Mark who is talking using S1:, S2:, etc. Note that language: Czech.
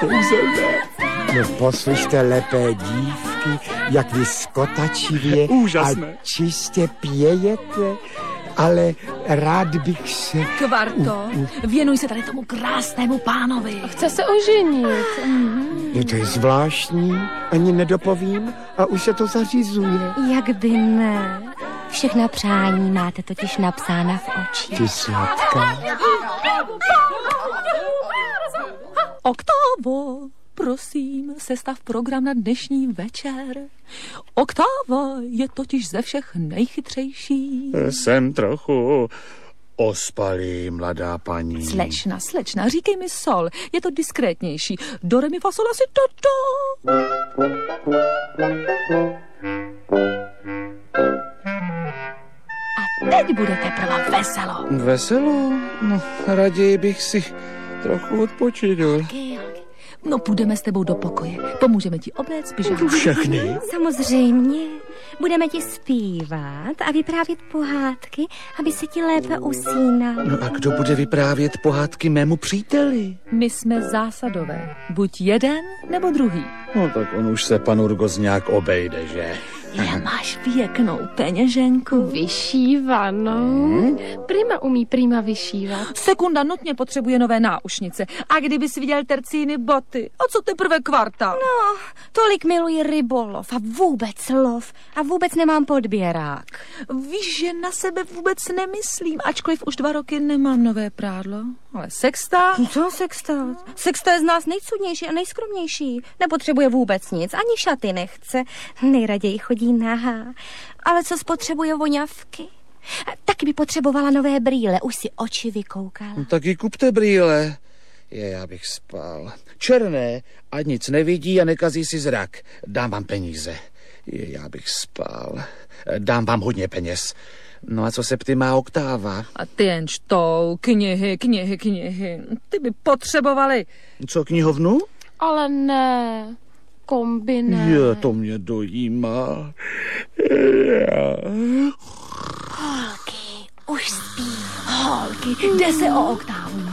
S1: kouzelné.
S2: No poslyšte, lepé dívky, jak vy skotačivě
S1: Úžasné.
S2: a čistě pějete, ale rád bych se...
S3: Kvarto, věnuj se tady tomu krásnému pánovi.
S4: Chce se oženit.
S2: To je zvláštní, ani nedopovím a už se to zařizuje.
S5: Jak by ne. Všechna přání máte totiž napsána v očích.
S2: Ty sladká.
S3: Oktávo, prosím, sestav program na dnešní večer. Oktáva je totiž ze všech nejchytřejší.
S1: Jsem trochu ospalý, mladá paní.
S3: Slečna, říkej mi sol, je to diskrétnější. Do, re, mi, fa, sol, la, si, do. A teď bude teprve veselo.
S1: Veselo? No, raději bych si trochu odpočinul.
S3: No, půjdeme s tebou do pokoje. Pomůžeme ti obléct pyžamo.
S1: Všechny?
S5: Samozřejmě. Budeme ti zpívat a vyprávět pohádky, aby se ti lépe usínal.
S1: No a kdo bude vyprávět pohádky mému příteli?
S3: My jsme zásadové. Buď jeden, nebo druhý.
S1: No tak on už se pan Urgos nějak obejde, že?
S3: Máš pěknou peněženku.
S4: Vyšívanou. Prima vyšívat.
S3: Sekunda nutně potřebuje nové náušnice. A kdybys viděl tercíny boty? A co teprve kvartál?
S5: No, tolik miluji rybolov a vůbec lov a vůbec nemám podběrák.
S3: Víš, že na sebe vůbec nemyslím, ačkoliv už 2 roky nemám nové prádlo. Ale sexta?
S5: Co sexta? Sexta je z nás nejcudnější a nejskromnější. Nepotřebuje vůbec nic, ani šaty nechce. Nejraději chodí nahá. Ale co spotřebuje voňavky? Taky by potřebovala nové brýle, už si oči vykoukala.
S1: No, tak ji kupte brýle. Já bych spal. Černé, ať nic nevidí a nekazí si zrak. Dám vám peníze. Já bych spal. Dám vám hodně peněz. No a co se pty má Oktáva?
S3: A ty jen čtou, knihy. Ty by potřebovali.
S1: Co, knihovnu?
S4: Ale ne, kombiné.
S1: Je, to mě dojímá.
S5: Holky, už spí.
S3: Holky, jde se o Oktávu.